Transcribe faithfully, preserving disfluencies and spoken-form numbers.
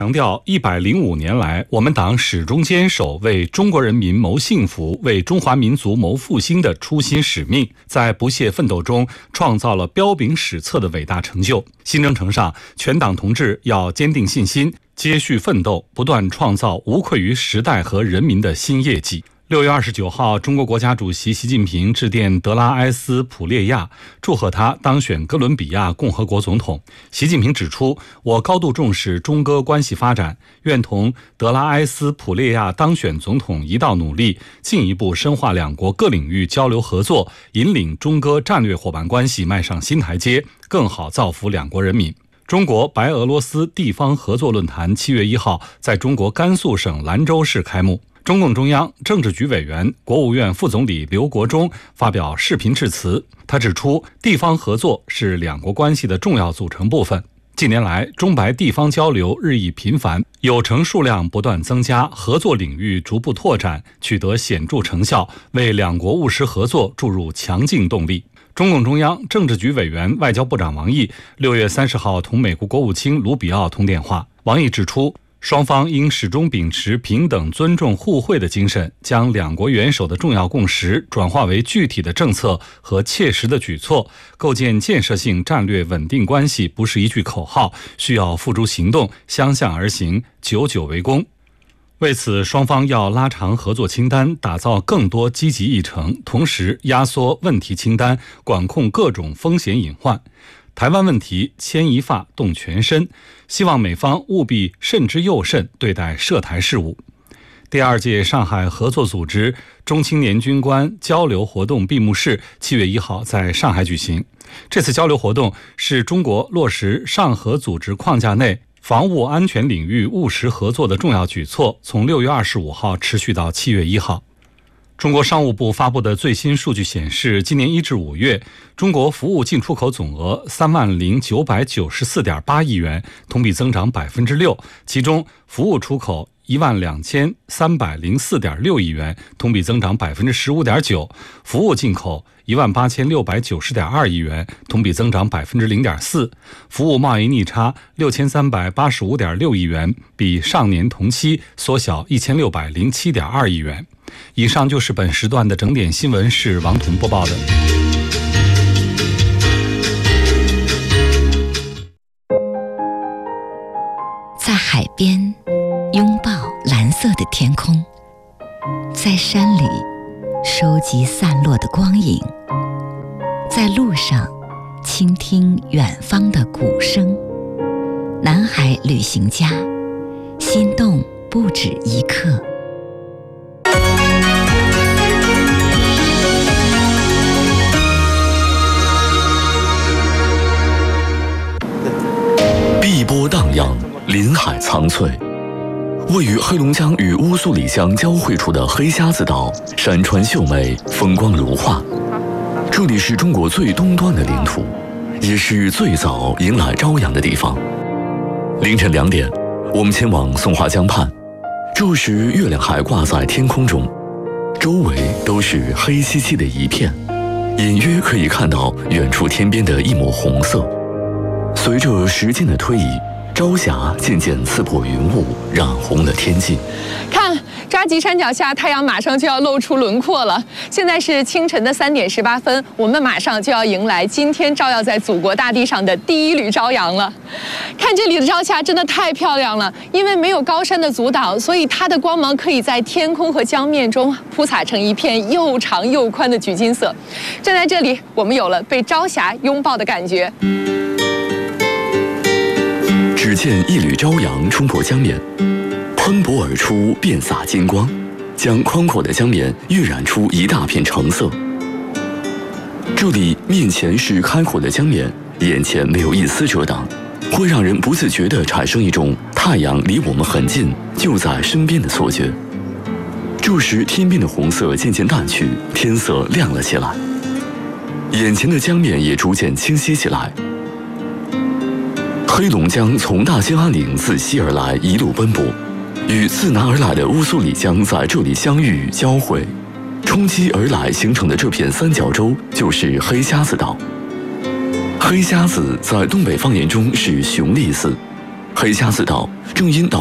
强调一百零五年来，我们党始终坚守为中国人民谋幸福、为中华民族谋复兴的初心使命，在不懈奋斗中创造了彪炳史册的伟大成就。新征程上，全党同志要坚定信心，接续奋斗，不断创造无愧于时代和人民的新业绩。六月二十九号，中国国家主席习近平致电德拉埃斯普列亚，祝贺他当选哥伦比亚共和国总统。习近平指出，我高度重视中哥关系发展，愿同德拉埃斯普列亚当选总统一道努力，进一步深化两国各领域交流合作，引领中哥战略伙伴关系迈上新台阶，更好造福两国人民。中国白俄罗斯地方合作论坛七月一号在中国甘肃省兰州市开幕。中共中央政治局委员、国务院副总理刘国中发表视频致辞。他指出，地方合作是两国关系的重要组成部分。近年来，中白地方交流日益频繁，友城数量不断增加，合作领域逐步拓展，取得显著成效，为两国务实合作注入强劲动力。中共中央政治局委员、外交部长王毅六月三十号同美国国务卿卢比奥通电话。王毅指出，双方应始终秉持平等、尊重、互惠的精神，将两国元首的重要共识转化为具体的政策和切实的举措，构建建设性战略稳定关系不是一句口号，需要付诸行动，相向而行，久久为功。为此，双方要拉长合作清单，打造更多积极议程，同时压缩问题清单，管控各种风险隐患。台湾问题牵一发动全身，希望美方务必慎之又慎对待涉台事务。第二届上海合作组织中青年军官交流活动闭幕式七月一号在上海举行。这次交流活动是中国落实上合组织框架内防务安全领域务实合作的重要举措，从六月二十五号持续到七月一号。中国商务部发布的最新数据显示，今年一至五月，中国服务进出口总额三万零九百九十四点八亿元，同比增长百分之六，其中服务出口一万两千三百零四点六亿元，同比增长百分之十五点九；服务进口一万八千六百九十点二亿元，同比增长百分之零点四；服务贸易逆差六千三百八十五点六亿元，比上年同期缩小一千六百零七点二亿元。以上就是本时段的整点新闻，是王彤播报的。 在海边拥抱蓝色的天空，在山里收集散落的光影，在路上倾听远方的鼓声。南海旅行家，心动不止一刻。 碧波荡漾，林海苍翠。位于黑龙江与乌苏里江交汇处的黑瞎子岛，山川秀美，风光如画。这里是中国最东端的领土，也是最早迎来朝阳的地方。凌晨两点，我们前往松花江畔，这时月亮还挂在天空中，周围都是黑漆漆的一片，隐约可以看到远处天边的一抹红色。随着时间的推移，朝霞渐渐刺破云雾，染红了天际。 看，扎吉山脚下太阳马上就要露出轮廓了。现在是清晨的三点十八分，我们马上就要迎来今天照耀在祖国大地上的第一缕朝阳了。看这里的朝霞真的太漂亮了，因为没有高山的阻挡，所以它的光芒可以在天空和江面中铺洒成一片又长又宽的橘金色。站在这里，我们有了被朝霞拥抱的感觉。 只见一缕朝阳冲破江面，喷薄而出，遍洒金光，将宽阔的江面晕染出一大片橙色。这里面前是开阔的江面，眼前没有一丝遮挡，会让人不自觉地产生一种太阳离我们很近，就在身边的错觉。这时天边的红色渐渐淡去，天色亮了起来，眼前的江面也逐渐清晰起来。黑龙江从大兴安岭自西而来，一路奔波，与自南而来的乌苏里江在这里相遇交汇，冲击而来形成的这片三角洲就是黑瞎子岛。黑瞎子在东北方言中是熊力字， 黑瞎子岛正因岛